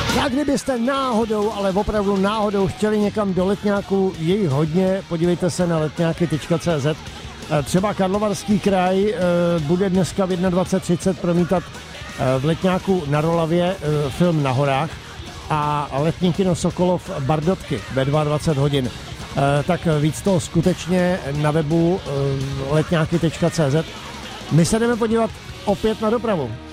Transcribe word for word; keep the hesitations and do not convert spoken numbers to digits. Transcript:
Tak kdybyste náhodou, ale opravdu náhodou chtěli někam do Letňáku, je jich hodně, podívejte se na letňáky tečka cé zet. Třeba Karlovarský kraj bude dneska v dvacet jedna třicet promítat v Letňáku na Rolavě film Na horách a letní kino Sokolov Bardotky ve dvacet dva hodin. Tak víc toho skutečně na webu letňáky tečka cé zet. My se jdeme podívat opět na dopravu.